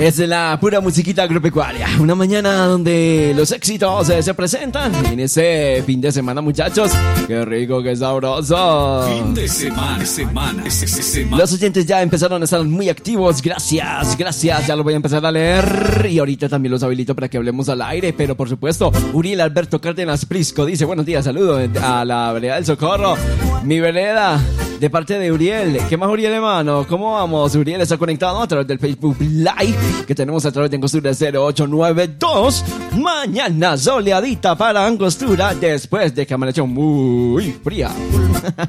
Es la pura musiquita agropecuaria. Una mañana donde los éxitos se presentan en ese fin de semana, muchachos. ¡Qué rico, qué sabroso! Fin de semana. Los oyentes ya empezaron a estar muy activos. Gracias. Ya lo voy a empezar a leer. Y ahorita también los habilito para que hablemos al aire. Pero por supuesto, Uriel Alberto Cárdenas Prisco dice: buenos días, saludos a la vereda del Socorro. Mi vereda, de parte de Uriel. ¿Qué más, Uriel, hermano? ¿Cómo vamos? Uriel está conectado a través del Facebook Live que tenemos a través de Angostura 0892. Mañana soleadita para Angostura después de que amaneció muy fría.